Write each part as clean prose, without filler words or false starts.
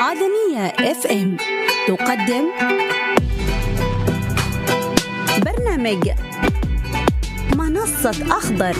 عدنية اف ام تقدم برنامج منصة أخضر.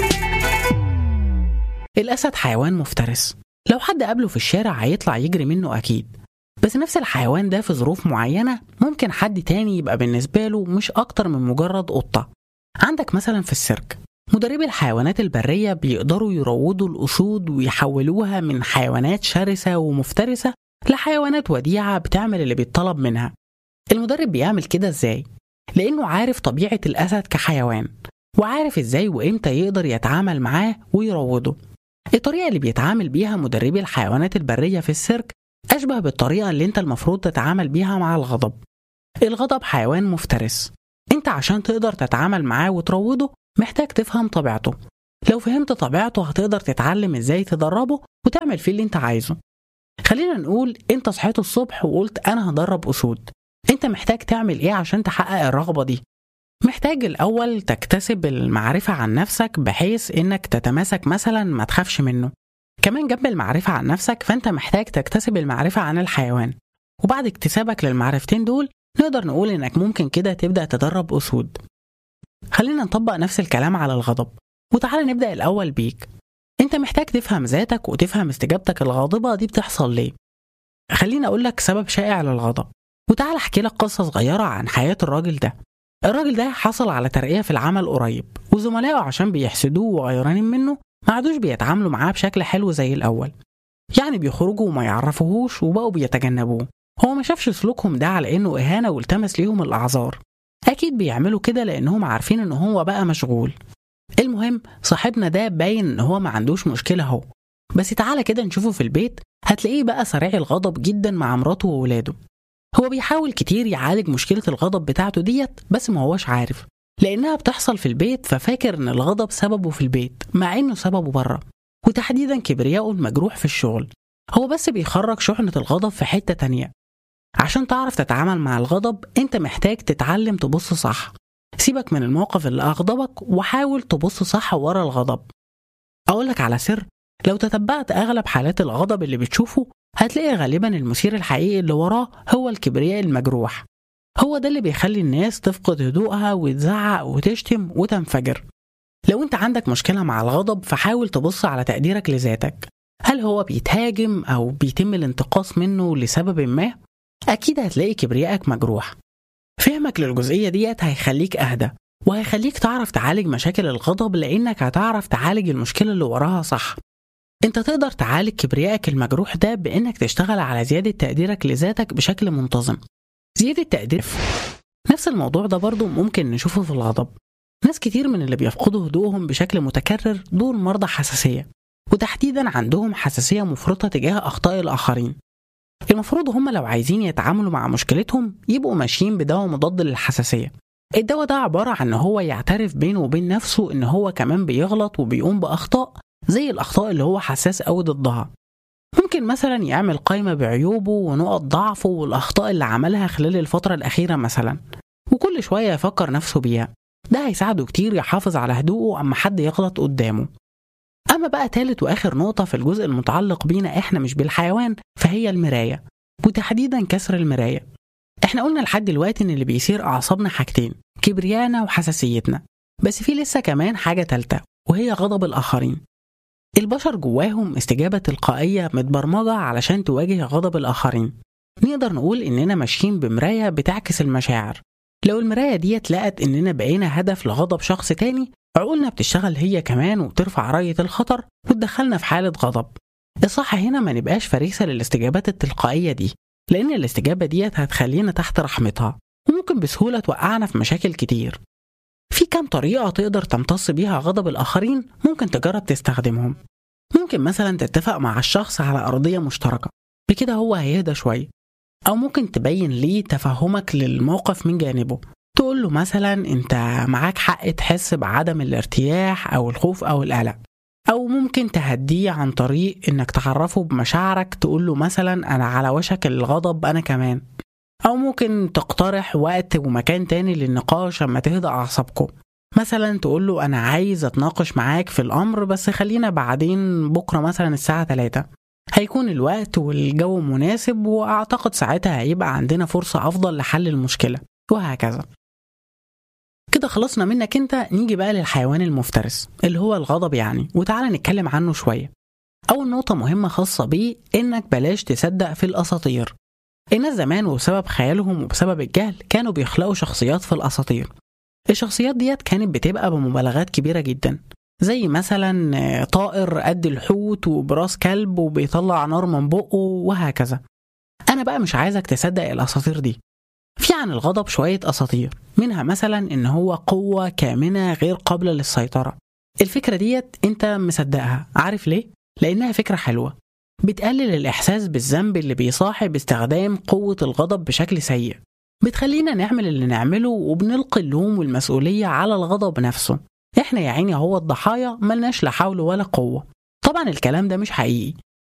الأسد حيوان مفترس، لو حد قابله في الشارع هيطلع يجري منه أكيد. بس نفس الحيوان ده في ظروف معينة ممكن حد تاني يبقى بالنسبة له مش أكتر من مجرد قطة. عندك مثلا في السيرك مدربي الحيوانات البرية بيقدروا يروضوا الأسود ويحولوها من حيوانات شرسة ومفترسة لحيوانات وديعة بتعمل اللي بيتطلب منها. المدرب بيعمل كده إزاي؟ لأنه عارف طبيعة الأسد كحيوان، وعارف إزاي وإمتى يقدر يتعامل معاه ويروضه. الطريقة اللي بيتعامل بيها مدربي الحيوانات البرية في السيرك أشبه بالطريقة اللي أنت المفروض تتعامل بيها مع الغضب. الغضب حيوان مفترس، أنت عشان تقدر تتعامل معاه وتروضه محتاج تفهم طبيعته. لو فهمت طبيعته هتقدر تتعلم إزاي تدربه وتعمل فيه اللي أنت عايزه. خلينا نقول أنت صحيت الصبح وقلت أنا هدرب أسود. أنت محتاج تعمل إيه عشان تحقق الرغبة دي؟ محتاج الأول تكتسب المعرفة عن نفسك بحيث إنك تتماسك مثلا ما تخافش منه. كمان جنب المعرفة عن نفسك فأنت محتاج تكتسب المعرفة عن الحيوان، وبعد اكتسابك للمعرفتين دول نقدر نقول إنك ممكن كده تبدأ تدرب أسود. خلينا نطبق نفس الكلام على الغضب، وتعالى نبدأ الأول بيك. أنت محتاج تفهم ذاتك وتفهم استجابتك الغاضبة دي بتحصل ليه. خلينا أقولك سبب شائع للغضب، وتعالى أحكي لك قصة صغيرة عن حياة الراجل ده. الراجل ده حصل على ترقية في العمل قريب، وزملائه عشان بيحسدوه وغيرانين منه ما عادوش بيتعاملوا معاه بشكل حلو زي الأول. يعني بيخرجوا وما يعرفوهوش وبقوا بيتجنبوه. هو ما شافش سلوكهم ده على إنه إهانة والتمس ليهم الأعذار. أكيد بيعملوا كده لأنهم عارفين إن هو بقى مشغول. المهم صاحبنا ده باين إن هو ما عندوش مشكلة هو، بس تعالى كده نشوفه في البيت هتلاقيه بقى سريع الغضب جدا مع مراته وولاده. هو بيحاول كتير يعالج مشكلة الغضب بتاعته ديت، بس ما هوش عارف لأنها بتحصل في البيت، ففاكر إن الغضب سببه في البيت مع إنه سببه بره، وتحديدا كبرياءه المجروح في الشغل. هو بس بيخرج شحنة الغضب في حتة تانية. عشان تعرف تتعامل مع الغضب أنت محتاج تتعلم تبص صح. سيبك من الموقف اللي أغضبك وحاول تبص صح ورا الغضب. أقولك على سر، لو تتبعت أغلب حالات الغضب اللي بتشوفه هتلاقي غالبا المثير الحقيقي اللي وراه هو الكبرياء المجروح. هو ده اللي بيخلي الناس تفقد هدوءها وتزعق وتشتم وتنفجر. لو انت عندك مشكلة مع الغضب فحاول تبص على تقديرك لذاتك. هل هو بيتهاجم أو بيتم الانتقاص منه لسبب ما؟ أكيد هتلاقي كبريائك مجروح. فهمك للجزئية ديت هيخليك أهدى، وهيخليك تعرف تعالج مشاكل الغضب لأنك هتعرف تعالج المشكلة اللي وراها صح. انت تقدر تعالج كبريائك المجروح ده بانك تشتغل على زيادة تقديرك لذاتك بشكل منتظم. زيادة تقدير نفس الموضوع ده برضو ممكن نشوفه في الغضب. ناس كتير من اللي بيفقدوا هدوءهم بشكل متكرر دول مرضى حساسية، وتحديدا عندهم حساسية مفرطة تجاه أخطاء الآخرين. المفروض هم لو عايزين يتعاملوا مع مشكلتهم يبقوا ماشيين بدواء مضاد للحساسية. الدواء ده عبارة عن ان هو يعترف بينه وبين نفسه ان هو كمان بيغلط وبيقوم بأخطاء زي الأخطاء اللي هو حساس أوي ضدها. ممكن مثلا يعمل قائمة بعيوبه ونقط ضعفه والأخطاء اللي عملها خلال الفترة الأخيرة مثلا، وكل شوية يفكر نفسه بيها. ده هيساعده كتير يحافظ على هدوءه أما حد يغلط قدامه. أما بقى تالت وآخر نقطة في الجزء المتعلق بينا إحنا مش بالحيوان فهي المراية، وتحديدا كسر المراية. إحنا قلنا لحد دلوقتي إن اللي بيثير أعصابنا حاجتين، كبريانا وحساسيتنا، بس في لسه كمان حاجة تالتة وهي غضب الآخرين. البشر جواهم استجابة تلقائية متبرمجة علشان تواجه غضب الآخرين. نقدر نقول إننا ماشيين بمراية بتعكس المشاعر. لو المراية دي لقت إننا بقينا هدف لغضب شخص تاني، عقولنا بتشتغل هي كمان وبترفع راية الخطر وتدخلنا في حالة غضب. الصح هنا ما نبقاش فريسة للاستجابات التلقائية دي، لأن الاستجابة دي هتخلينا تحت رحمتها وممكن بسهولة توقعنا في مشاكل كتير. في كام طريقة تقدر تمتص بيها غضب الآخرين ممكن تجرب تستخدمهم. ممكن مثلا تتفق مع الشخص على أرضية مشتركة، بكده هو هيهدى شوية. أو ممكن تبين ليه تفهمك للموقف من جانبه، تقول له مثلا أنت معاك حق تحس بعدم الارتياح أو الخوف أو القلق. أو ممكن تهديه عن طريق إنك تعرفه بمشاعرك، تقول له مثلا أنا على وشك الغضب أنا كمان. أو ممكن تقترح وقت ومكان تاني للنقاش أما تهدأ أعصابكم. مثلا تقول له أنا عايز أتناقش معاك في الأمر بس خلينا بعدين بكرة مثلا الساعة 3. هيكون الوقت والجو مناسب، وأعتقد ساعتها هيبقى عندنا فرصة أفضل لحل المشكلة، وهكذا. كده خلصنا منك انت. نيجي بقى للحيوان المفترس اللي هو الغضب يعني، وتعالى نتكلم عنه شوية. أول نقطة مهمة خاصة بيه إنك بلاش تصدق في الأساطير. الناس زمان وبسبب خيالهم وبسبب الجهل كانوا بيخلقوا شخصيات في الأساطير. الشخصيات ديت كانت بتبقى بمبالغات كبيرة جدا، زي مثلا طائر قد الحوت وبراس كلب وبيطلع نار من بقه وهكذا. أنا بقى مش عايزك تصدق الأساطير دي. في عن الغضب شوية أساطير، منها مثلا إن هو قوة كامنة غير قابلة للسيطرة. الفكرة ديت أنت مصدقها، عارف ليه؟ لأنها فكرة حلوة، بتقلل الإحساس بالذنب اللي بيصاحب استخدام قوة الغضب بشكل سيء. بتخلينا نعمل اللي نعمله وبنلقي اللوم والمسؤولية على الغضب نفسه. إحنا يا عيني هو الضحايا، ملناش لا حول ولا قوة. طبعا الكلام ده مش حقيقي،